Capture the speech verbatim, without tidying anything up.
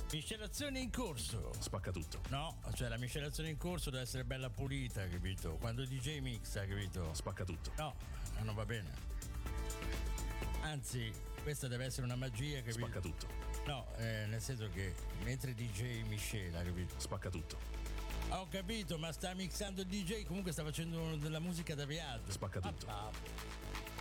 Miscelazione in corso. Spacca tutto. No, cioè la miscelazione in corso deve essere bella pulita, capito? Quando il D J mixa, capito? Spacca tutto. No, non va bene. Anzi, questa deve essere una magia, capito? Spacca tutto. No, eh, nel senso che mentre il D J miscela, capito? Spacca tutto. Ho capito, ma sta mixando il D J, comunque sta facendo della musica da viaggio. Spacca tutto. Ah, ah.